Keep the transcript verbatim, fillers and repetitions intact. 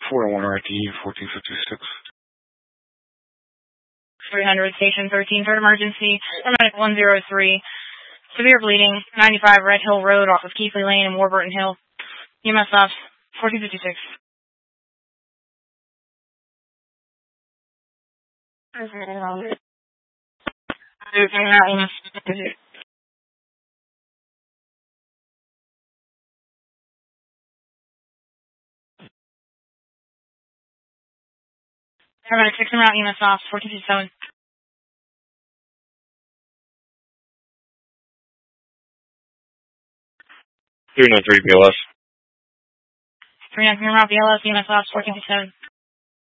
four oh one R T, fourteen fifty-six. three hundred, station thirteen, third emergency, paramedic one oh three, severe bleeding, ninety-five Red Hill Road off of Keithley Lane and Warburton Hill, E M S off, fourteen fifty-six. Paramedic six route, E M S off, fourteen fifty-seven. three nine three B L S. three nine three route, B L S, E M S off, fourteen fifty-seven.